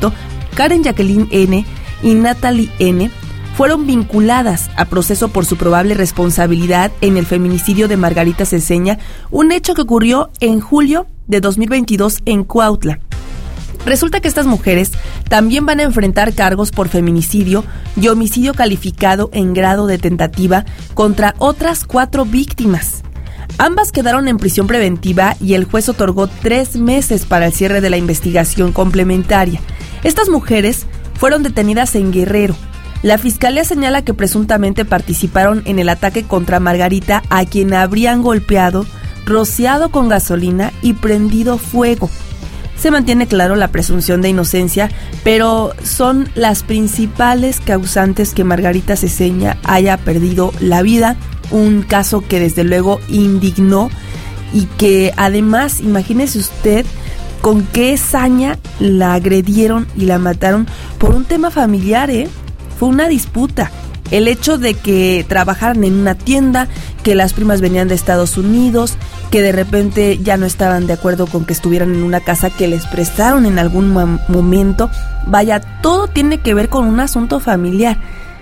contexto, Karen Jacqueline N. y Natalie N. fueron vinculadas a proceso por su probable responsabilidad en el feminicidio de Margarita Ceseña, un hecho que ocurrió en julio de 2022 en Cuautla. Resulta que estas mujeres también van a enfrentar cargos por feminicidio y homicidio calificado en grado de tentativa contra otras 4 víctimas. Ambas quedaron en prisión preventiva y el juez otorgó 3 meses para el cierre de la investigación complementaria. Estas mujeres fueron detenidas en Guerrero. La fiscalía señala que presuntamente participaron en el ataque contra Margarita, a quien habrían golpeado, rociado con gasolina y prendido fuego. Se mantiene claro la presunción de inocencia, pero son las principales causantes que Margarita Ceseña haya perdido la vida, un caso que desde luego indignó y que además, imagínese usted con qué saña la agredieron y la mataron por un tema familiar, Fue una disputa. El hecho de que trabajaran en una tienda, que las primas venían de Estados Unidos, que de repente ya no estaban de acuerdo con que estuvieran en una casa que les prestaron en algún momento. Vaya, todo tiene que ver con un asunto familiar.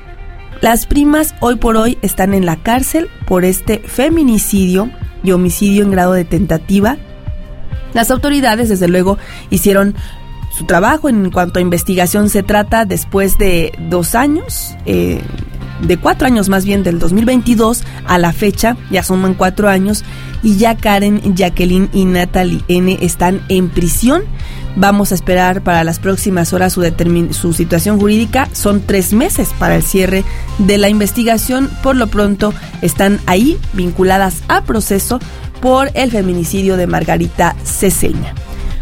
Las primas hoy por hoy están en la cárcel por este feminicidio y homicidio en grado de tentativa. Las autoridades, desde luego, hicieron su trabajo en cuanto a investigación se trata después de 2 años, de 4 años más bien, del 2022 a la fecha, ya suman 4 años, y ya Karen, Jacqueline y Natalie N. están en prisión. Vamos a esperar para las próximas horas su situación jurídica. Son 3 meses para el cierre de la investigación. Por lo pronto están ahí vinculadas a proceso por el feminicidio de Margarita Ceseña.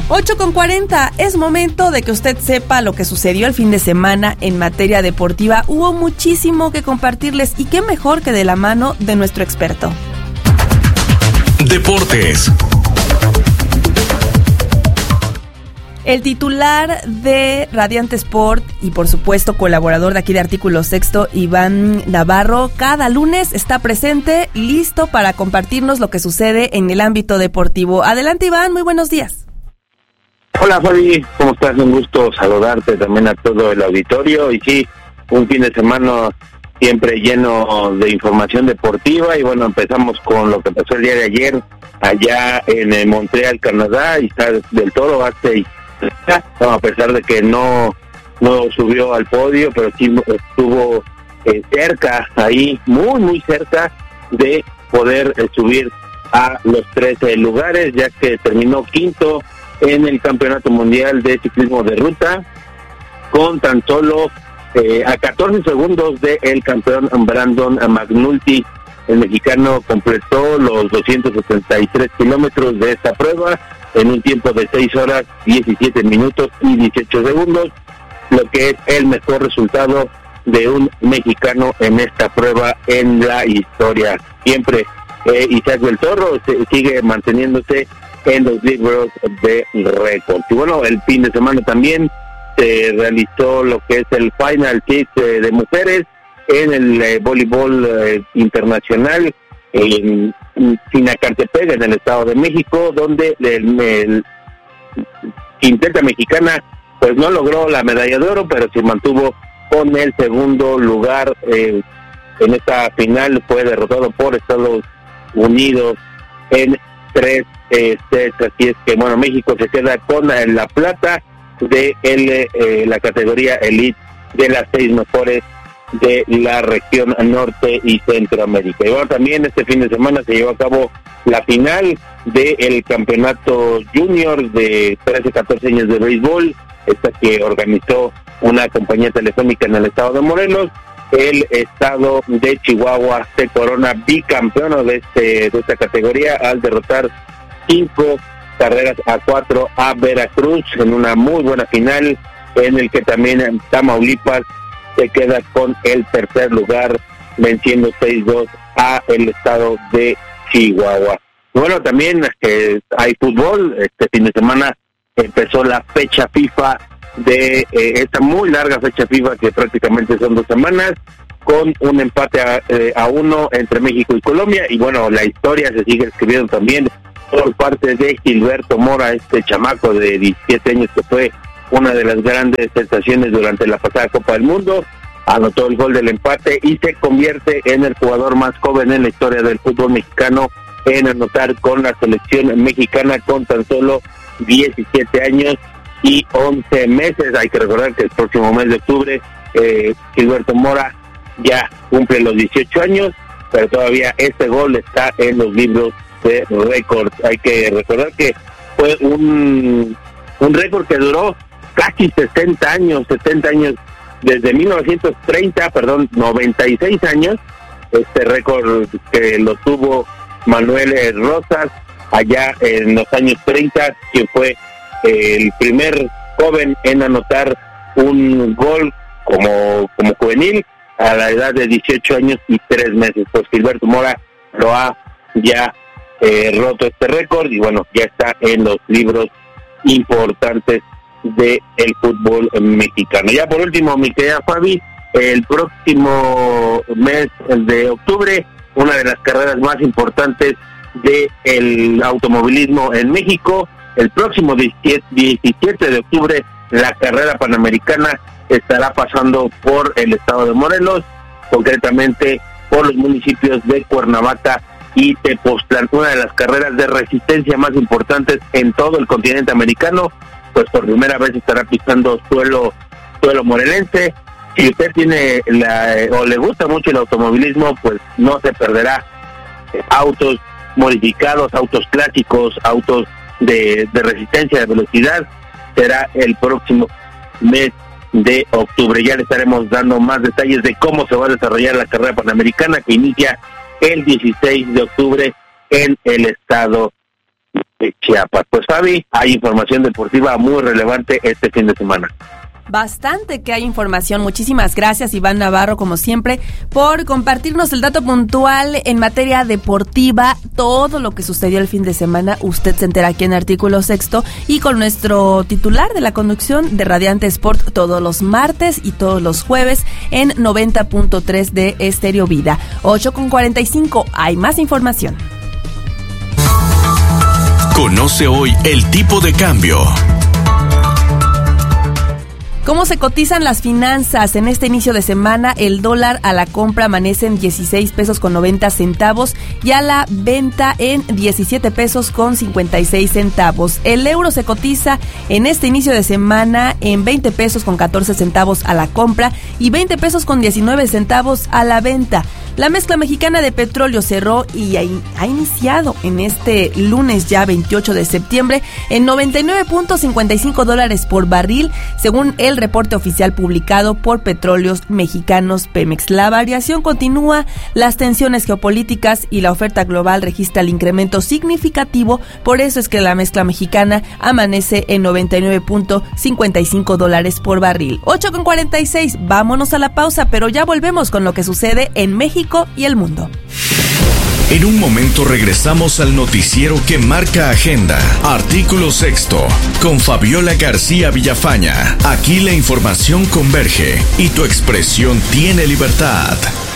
8:40, es momento de que usted sepa lo que sucedió el fin de semana en materia deportiva. Hubo muchísimo que compartirles y qué mejor que de la mano de nuestro experto. Deportes. El titular de Radiante Sport y por supuesto colaborador de aquí de Artículo Sexto, Iván Navarro, cada lunes está presente, listo para compartirnos lo que sucede en el ámbito deportivo. Adelante, Iván, muy buenos días. Hola Fabi, ¿cómo estás? Un gusto saludarte también a todo el auditorio. Y sí, un fin de semana siempre lleno de información deportiva. Y bueno, empezamos con lo que pasó el día de ayer allá en Montreal, Canadá. Y está del todo a pesar de que no subió al podio, pero sí estuvo cerca, ahí muy cerca de poder subir a los 13 lugares, ya que terminó quinto en el Campeonato Mundial de Ciclismo de Ruta, con tan solo a 14 segundos del campeón Brandon McNulty. El mexicano completó los 273 kilómetros de esta prueba en un tiempo de 6 horas, 17 minutos y 18 segundos, lo que es el mejor resultado de un mexicano en esta prueba en la historia. Siempre Isaac del Toro sigue manteniéndose en los libros de récords. Y bueno, el fin de semana también se realizó lo que es el Final Six de mujeres en el voleibol internacional en Sinacantepec, en el Estado de México, donde el quinteta mexicana pues no logró la medalla de oro, pero se mantuvo con el segundo lugar en esta final. Fue derrotado por Estados Unidos en 3 sets, así es que bueno, México se queda con la plata de la categoría elite de las 6 mejores de la región norte y Centroamérica. Y bueno, también este fin de semana se llevó a cabo la final del campeonato junior de 13-14 años de béisbol, esta que organizó una compañía telefónica en el estado de Morelos. El estado de Chihuahua se corona bicampeón de esta categoría al derrotar 5-4 a Veracruz en una muy buena final, en el que también Tamaulipas se queda con el tercer lugar, venciendo 6-2 a el estado de Chihuahua. Bueno, también hay fútbol. Este fin de semana empezó la fecha FIFA de esta muy larga fecha FIFA, que prácticamente son 2 semanas, con un empate a 1 entre México y Colombia. Y bueno, la historia se sigue escribiendo también por parte de Gilberto Mora, este chamaco de 17 años que fue una de las grandes sensaciones durante la pasada Copa del Mundo, anotó el gol del empate y se convierte en el jugador más joven en la historia del fútbol mexicano en anotar con la selección mexicana con tan solo 17 años y 11 meses. Hay que recordar que el próximo mes de octubre Gilberto Mora ya cumple los 18 años, pero todavía este gol está en los libros de récords. Hay que recordar que fue un récord que duró casi 70 años, desde 96 años, este récord que lo tuvo Manuel Rosas allá en los años 30, quien fue el primer joven en anotar un gol como juvenil a la edad de 18 años y 3 meses. Pues Gilberto Mora lo ha ya roto este récord y bueno, ya está en los libros importantes del fútbol mexicano. Ya por último, mi querida Fabi, el próximo mes de octubre, una de las carreras más importantes del automovilismo en México, el próximo 17 de octubre, la carrera panamericana estará pasando por el estado de Morelos, concretamente por los municipios de Cuernavaca y Tepoztlán, una de las carreras de resistencia más importantes en todo el continente americano, pues por primera vez estará pisando suelo morelense. Si usted tiene o le gusta mucho el automovilismo, pues no se perderá autos modificados, autos clásicos, autos de resistencia, de velocidad. Será el próximo mes de octubre. Ya le estaremos dando más detalles de cómo se va a desarrollar la carrera panamericana que inicia el 16 de octubre en el estado de Chiapas. Pues Fabi, hay información deportiva muy relevante este fin de semana. Bastante que hay información. Muchísimas gracias, Iván Navarro, como siempre, por compartirnos el dato puntual en materia deportiva. Todo lo que sucedió el fin de semana, usted se entera aquí en Artículo Sexto y con nuestro titular de la conducción de Radiante Sport todos los martes y todos los jueves en 90.3 de Estéreo Vida. 8:45, hay más información. Conoce hoy el tipo de cambio. ¿Cómo se cotizan las finanzas en este inicio de semana? El dólar a la compra amanece en 16 pesos con 90 centavos y a la venta en 17 pesos con 56 centavos. El euro se cotiza en este inicio de semana en 20 pesos con 14 centavos a la compra y 20 pesos con 19 centavos a la venta. La mezcla mexicana de petróleo cerró y ha iniciado en este lunes ya 28 de septiembre en $99.55 por barril, según el reporte oficial publicado por Petróleos Mexicanos Pemex. La variación continúa, las tensiones geopolíticas y la oferta global registra el incremento significativo, por eso es que la mezcla mexicana amanece en $99.55 por barril. 8:46, vámonos a la pausa, pero ya volvemos con lo que sucede en México y el mundo. En un momento regresamos al noticiero que marca agenda. Artículo Sexto, con Fabiola García Villafaña. Aquí la información converge y tu expresión tiene libertad.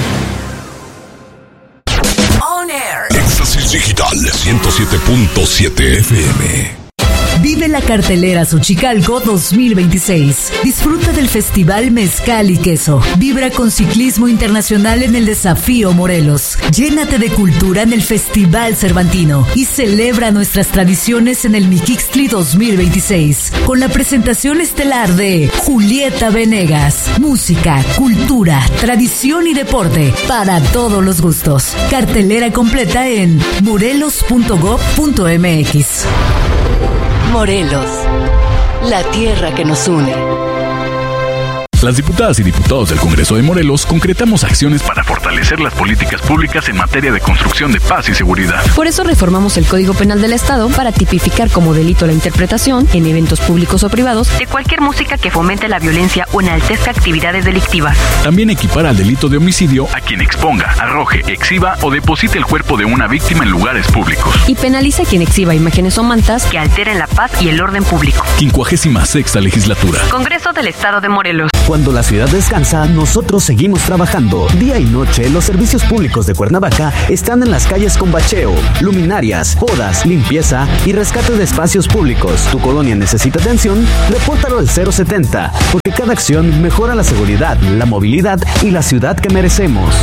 On Air. Éxtasis Digital 107.7 FM. Vive la cartelera Xochicalco 2026. Disfruta del Festival Mezcal y Queso. Vibra con ciclismo internacional en el Desafío Morelos. Llénate de cultura en el Festival Cervantino y celebra nuestras tradiciones en el Mixquistli 2026 con la presentación estelar de Julieta Venegas. Música, cultura, tradición y deporte para todos los gustos. Cartelera completa en morelos.gov.mx. Morelos, la tierra que nos une. Las diputadas y diputados del Congreso de Morelos concretamos acciones para fortalecer las políticas públicas en materia de construcción de paz y seguridad. Por eso reformamos el Código Penal del Estado para tipificar como delito la interpretación, en eventos públicos o privados, de cualquier música que fomente la violencia o enaltezca actividades delictivas. También equipara al delito de homicidio a quien exponga, arroje, exhiba o deposite el cuerpo de una víctima en lugares públicos. Y penaliza a quien exhiba imágenes o mantas que alteren la paz y el orden público. 56ª legislatura. Congreso del Estado de Morelos. Cuando la ciudad descansa, nosotros seguimos trabajando. Día y noche, los servicios públicos de Cuernavaca están en las calles con bacheo, luminarias, podas, limpieza y rescate de espacios públicos. ¿Tu colonia necesita atención? Repórtalo al 070, porque cada acción mejora la seguridad, la movilidad y la ciudad que merecemos.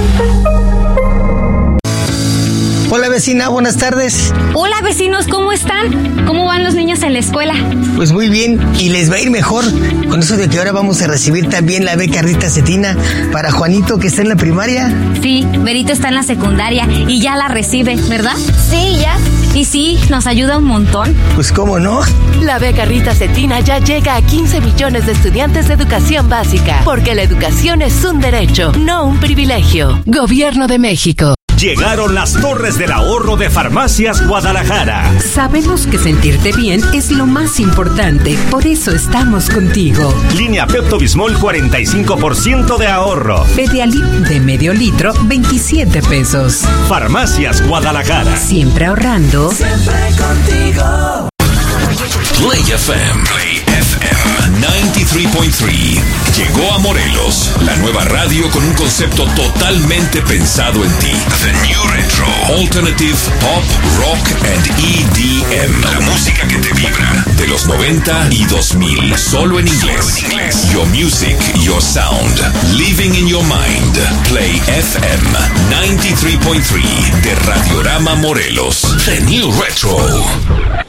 Hola vecina, buenas tardes. Hola vecinos, ¿cómo están? ¿Cómo van los niños en la escuela? Pues muy bien, y les va a ir mejor con eso de que ahora vamos a recibir también la beca Rita Cetina para Juanito, que está en la primaria. Sí, Berito está en la secundaria y ya la recibe, ¿verdad? Sí, ya. Y sí, nos ayuda un montón. Pues cómo no. La beca Rita Cetina ya llega a 15 millones de estudiantes de educación básica, porque la educación es un derecho, no un privilegio. Gobierno de México. Llegaron las torres del ahorro de Farmacias Guadalajara. Sabemos que sentirte bien es lo más importante, por eso estamos contigo. Línea Pepto-Bismol 45% de ahorro. Pedialip de medio litro 27 pesos. Farmacias Guadalajara. Siempre ahorrando. Siempre contigo. Play FM. Play FM 93.3. Llegó a Morelos, la nueva radio con un concepto totalmente pensado en ti. The New Retro. Alternative, Pop, Rock and EDM. La música que te vibra. De los 90 y 2000. Solo en inglés. Your music, your sound. Living in your mind. Play FM 93.3 de Radiorama Morelos. The New Retro.